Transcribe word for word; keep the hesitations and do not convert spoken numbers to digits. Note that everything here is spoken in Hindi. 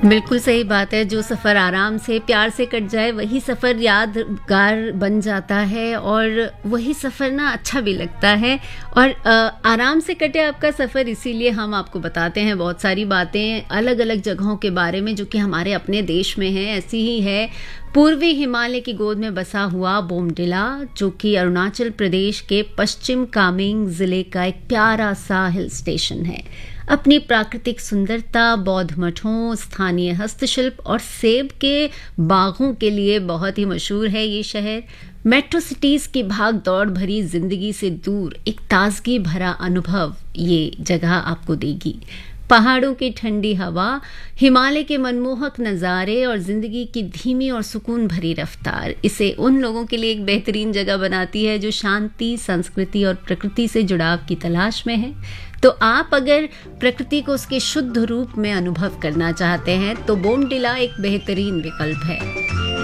बिल्कुल सही बात है। जो सफ़र आराम से प्यार से कट जाए वही सफ़र यादगार बन जाता है और वही सफ़र ना अच्छा भी लगता है। और अ, आराम से कटे आपका सफ़र, इसीलिए हम आपको बताते हैं बहुत सारी बातें अलग अलग जगहों के बारे में जो कि हमारे अपने देश में हैं। ऐसी ही है पूर्वी हिमालय की गोद में बसा हुआ बोमडिला, जो कि अरुणाचल प्रदेश के पश्चिम कामेंग ज़िले का एक प्यारा सा हिल स्टेशन है। अपनी प्राकृतिक सुंदरता, बौद्ध मठों, स्थानीय हस्तशिल्प और सेब के बागों के लिए बहुत ही मशहूर है ये शहर। मेट्रो सिटीज की भाग दौड़ भरी जिंदगी से दूर एक ताजगी भरा अनुभव ये जगह आपको देगी। पहाड़ों की ठंडी हवा, हिमालय के मनमोहक नज़ारे और जिंदगी की धीमी और सुकून भरी रफ्तार इसे उन लोगों के लिए एक बेहतरीन जगह बनाती है जो शांति, संस्कृति और प्रकृति से जुड़ाव की तलाश में है। तो आप अगर प्रकृति को उसके शुद्ध रूप में अनुभव करना चाहते हैं तो बोमडिला एक बेहतरीन विकल्प है।